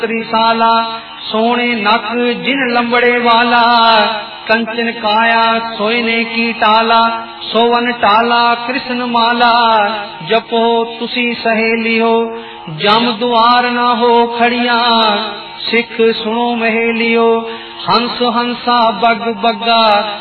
त्रिशाला सोने नक जिन लंबड़े वाला, कंचन काया सोयने की टाला, सोवन टाला कृष्ण माला। जपो तुसी सहेलियो जम द्वार ना हो खड़िया, सिख सुनो महेलियो हंस हंसा बग बग्गा,